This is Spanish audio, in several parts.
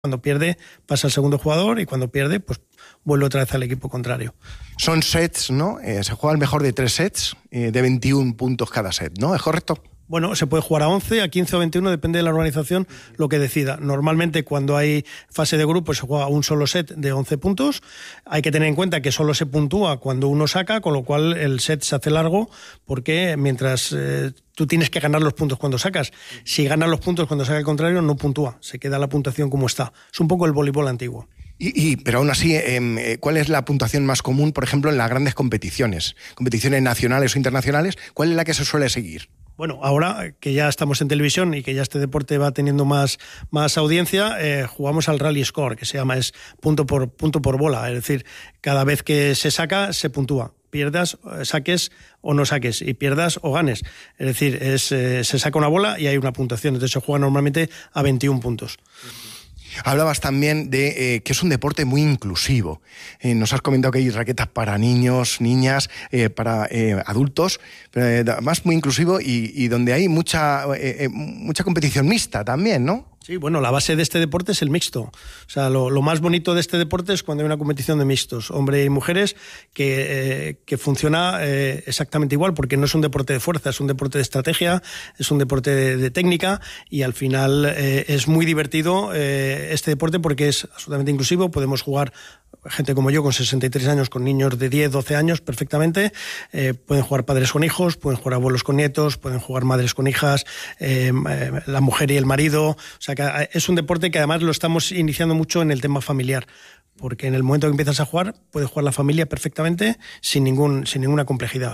Cuando pierde, pasa al segundo jugador y cuando pierde, pues vuelve otra vez al equipo contrario. Son sets, ¿no? Se juega el mejor de 3 sets, de 21 puntos cada set, ¿no? ¿Es correcto? Bueno, se puede jugar a 11, a 15 o 21, depende de la organización lo que decida. Normalmente cuando hay fase de grupo se juega un solo set de 11 puntos. Hay que tener en cuenta que solo se puntúa cuando uno saca, con lo cual el set se hace largo porque mientras tú tienes que ganar los puntos cuando sacas. Si ganas los puntos cuando saca el contrario, no puntúa, se queda la puntuación como está. Es un poco el voleibol antiguo. Pero aún así, ¿cuál es la puntuación más común, por ejemplo, en las grandes competiciones nacionales o internacionales? ¿Cuál es la que se suele seguir? Bueno, ahora que ya estamos en televisión y que ya este deporte va teniendo más audiencia, jugamos al rally score, que se llama, es punto por bola, es decir, cada vez que se saca, se puntúa. Pierdas, saques o no saques, y pierdas o ganes. Es decir, se saca una bola y hay una puntuación, entonces se juega normalmente a 21 puntos. Hablabas también de que es un deporte muy inclusivo. Nos has comentado que hay raquetas para niños, niñas, para adultos, pero además muy inclusivo y donde hay mucha competición mixta también, ¿no? Sí, bueno, la base de este deporte es el mixto. O sea, lo más bonito de este deporte es cuando hay una competición de mixtos, hombres y mujeres, que funciona exactamente igual, porque no es un deporte de fuerza, es un deporte de estrategia, es un deporte de técnica, y al final es muy divertido este deporte porque es absolutamente inclusivo. Podemos jugar gente como yo con 63 años, con niños de 10, 12 años perfectamente, pueden jugar padres con hijos, pueden jugar abuelos con nietos, pueden jugar madres con hijas, la mujer y el marido. O sea que es un deporte que además lo estamos iniciando mucho en el tema familiar, porque en el momento que empiezas a jugar, puede jugar la familia perfectamente sin ninguna complejidad.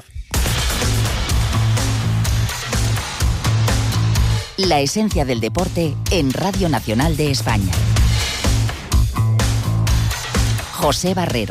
La esencia del deporte en Radio Nacional de España. José Barrero.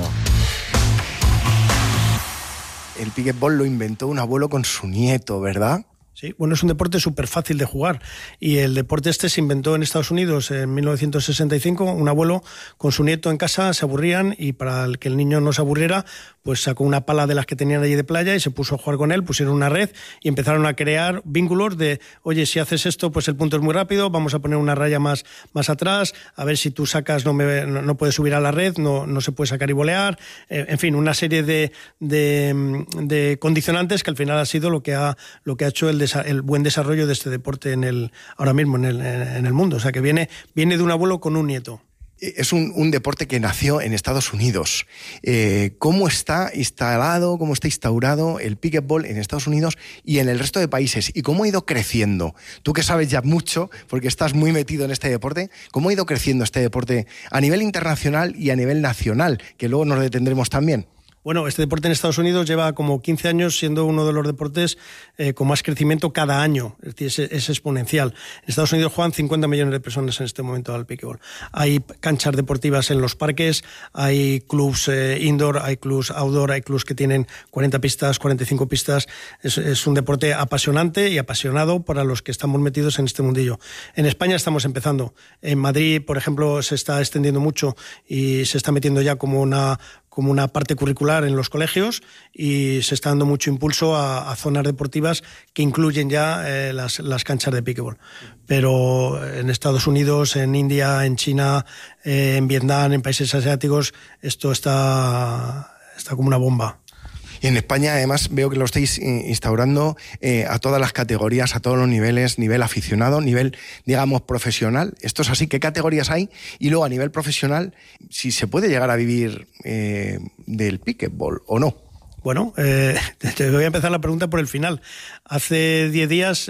El pickleball lo inventó un abuelo con su nieto, ¿verdad? Sí, bueno, es un deporte súper fácil de jugar, y el deporte este se inventó en Estados Unidos en 1965. Un abuelo con su nieto en casa se aburrían, y para que el niño no se aburriera, pues sacó una pala de las que tenían allí de playa y se puso a jugar con él, pusieron una red y empezaron a crear vínculos de, oye, si haces esto, pues el punto es muy rápido, vamos a poner una raya más atrás, a ver si tú sacas, no puedes subir a la red, no se puede sacar y volear, en fin, una serie de condicionantes que al final ha sido lo que ha hecho el buen desarrollo de este deporte ahora mismo en el mundo. O sea, que viene de un abuelo con un nieto. Es un deporte que nació en Estados Unidos. ¿Cómo está instalado, cómo está instaurado el pickleball en Estados Unidos y en el resto de países? ¿Y cómo ha ido creciendo? Tú que sabes ya mucho, porque estás muy metido en este deporte, ¿cómo ha ido creciendo este deporte a nivel internacional y a nivel nacional? Que luego nos detendremos también. Bueno, este deporte en Estados Unidos lleva como 15 años siendo uno de los deportes con más crecimiento cada año, es decir, es exponencial. En Estados Unidos juegan 50 millones de personas en este momento al pickleball. Hay canchas deportivas en los parques, hay clubs indoor, hay clubs outdoor, hay clubs que tienen 40 pistas, 45 pistas. Es un deporte apasionante y apasionado para los que estamos metidos en este mundillo. En España estamos empezando. En Madrid, por ejemplo, se está extendiendo mucho y se está metiendo ya como una parte curricular en los colegios, y se está dando mucho impulso a zonas deportivas que incluyen ya las canchas de pickleball. Pero en Estados Unidos, en India, en China, en Vietnam, en países asiáticos, esto está como una bomba. Y en España, además, veo que lo estáis instaurando a todas las categorías, a todos los niveles, nivel aficionado, nivel, digamos, profesional. Esto es así, ¿qué categorías hay? Y luego, a nivel profesional, si se puede llegar a vivir del pickleball o no. Bueno, te voy a empezar la pregunta por el final. Hace 10 días...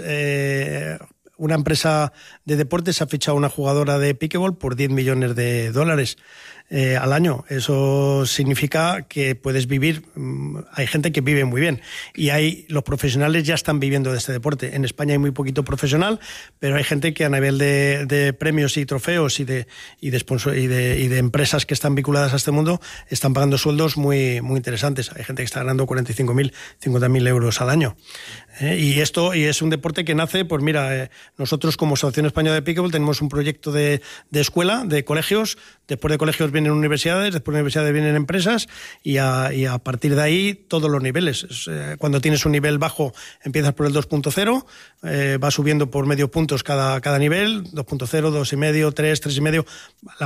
una empresa de deportes ha fichado a una jugadora de pickleball por $10 millones al año. Eso significa que puedes vivir, hay gente que vive muy bien, y los profesionales ya están viviendo de este deporte. En España hay muy poquito profesional, pero hay gente que a nivel de premios y trofeos y de empresas que están vinculadas a este mundo están pagando sueldos muy, muy interesantes. Hay gente que está ganando 45.000, 50.000 euros al año. Y es un deporte que nace, pues mira, nosotros como Asociación Española de Pickleball tenemos un proyecto de escuela, de colegios. Después de colegios vienen universidades, después de universidades vienen empresas y a partir de ahí todos los niveles. Cuando tienes un nivel bajo empiezas por el 2.0, vas subiendo por medio puntos cada nivel, 2.0, 2,5, 3, 3,5.